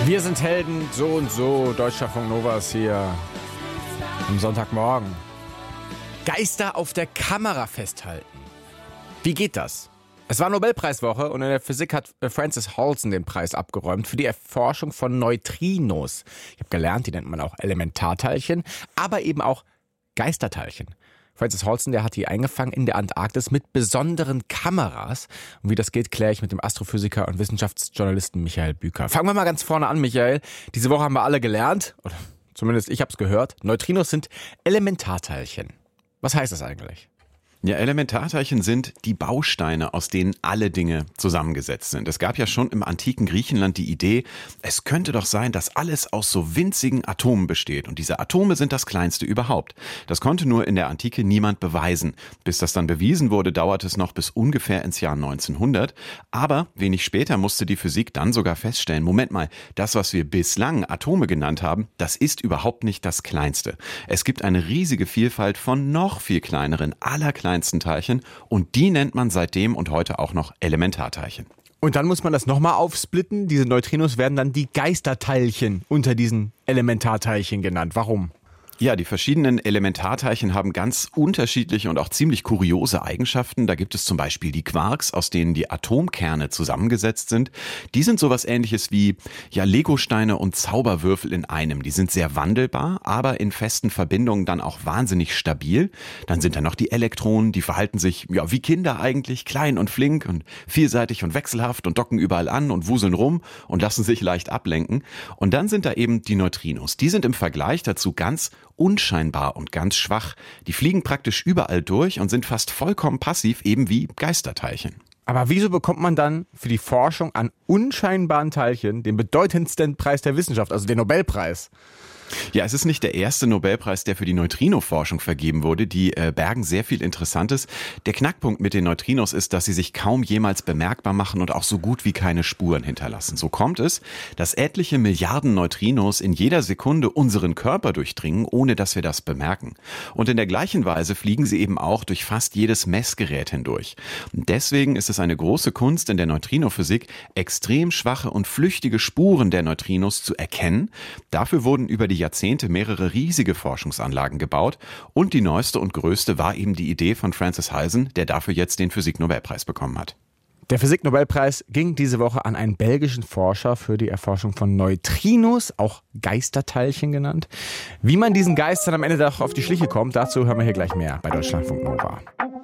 Wir sind Helden, so und so. Deutschlandfunk Nova ist hier am Sonntagmorgen. Geister auf der Kamera festhalten. Wie geht das? Es war Nobelpreiswoche und in der Physik hat Frances Halsey den Preis abgeräumt für die Erforschung von Neutrinos. Ich habe gelernt, die nennt man auch Elementarteilchen, aber eben auch Geisterteilchen. Frances Halsey, der hat die eingefangen in der Antarktis mit besonderen Kameras. Und wie das geht, kläre ich mit dem Astrophysiker und Wissenschaftsjournalisten Michael Büker. Fangen wir mal ganz vorne an, Michael. Diese Woche haben wir alle gelernt, oder zumindest ich habe es gehört, Neutrinos sind Elementarteilchen. Was heißt das eigentlich? Ja, Elementarteilchen sind die Bausteine, aus denen alle Dinge zusammengesetzt sind. Es gab ja schon im antiken Griechenland die Idee, es könnte doch sein, dass alles aus so winzigen Atomen besteht. Und diese Atome sind das kleinste überhaupt. Das konnte nur in der Antike niemand beweisen. Bis das dann bewiesen wurde, dauerte es noch bis ungefähr ins Jahr 1900. Aber wenig später musste die Physik dann sogar feststellen, Moment mal, das, was wir bislang Atome genannt haben, das ist überhaupt nicht das Kleinste. Es gibt eine riesige Vielfalt von noch viel kleineren, allerkleinsten Teilchen und die nennt man seitdem und heute auch noch Elementarteilchen. Und dann muss man das nochmal aufsplitten. Diese Neutrinos werden dann die Geisterteilchen unter diesen Elementarteilchen genannt. Warum? Ja, die verschiedenen Elementarteilchen haben ganz unterschiedliche und auch ziemlich kuriose Eigenschaften. Da gibt es zum Beispiel die Quarks, aus denen die Atomkerne zusammengesetzt sind. Die sind sowas Ähnliches wie Legosteine und Zauberwürfel in einem. Die sind sehr wandelbar, aber in festen Verbindungen dann auch wahnsinnig stabil. Dann sind da noch die Elektronen, die verhalten sich wie Kinder eigentlich, klein und flink und vielseitig und wechselhaft und docken überall an und wuseln rum und lassen sich leicht ablenken. Und dann sind da eben die Neutrinos. Die sind im Vergleich dazu ganz unscheinbar und ganz schwach. Die fliegen praktisch überall durch und sind fast vollkommen passiv, eben wie Geisterteilchen. Aber wieso bekommt man dann für die Forschung an unscheinbaren Teilchen den bedeutendsten Preis der Wissenschaft, also den Nobelpreis? Ja, es ist nicht der erste Nobelpreis, der für die Neutrino-Forschung vergeben wurde. Die bergen sehr viel Interessantes. Der Knackpunkt mit den Neutrinos ist, dass sie sich kaum jemals bemerkbar machen und auch so gut wie keine Spuren hinterlassen. So kommt es, dass etliche Milliarden Neutrinos in jeder Sekunde unseren Körper durchdringen, ohne dass wir das bemerken. Und in der gleichen Weise fliegen sie eben auch durch fast jedes Messgerät hindurch. Und deswegen ist es eine große Kunst in der Neutrinophysik, extrem schwache und flüchtige Spuren der Neutrinos zu erkennen. Dafür wurden über die Jahrzehnte mehrere riesige Forschungsanlagen gebaut und die neueste und größte war eben die Idee von Frances Halsey, der dafür jetzt den Physik-Nobelpreis bekommen hat. Der Physik-Nobelpreis ging diese Woche an einen belgischen Forscher für die Erforschung von Neutrinos, auch Geisterteilchen genannt. Wie man diesen Geistern am Ende doch auf die Schliche kommt, dazu hören wir hier gleich mehr bei Deutschlandfunk Nova.